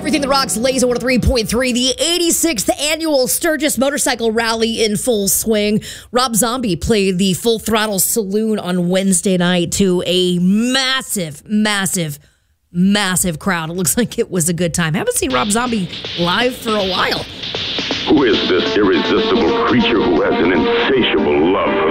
Everything that rocks, Laser 103.3, the 86th annual Sturgis Motorcycle Rally in full swing. Rob Zombie played the Full Throttle Saloon on Wednesday night to a massive crowd. It looks like it was a good time. Haven't seen Rob Zombie live for a while. Who is this irresistible creature who has an insatiable love for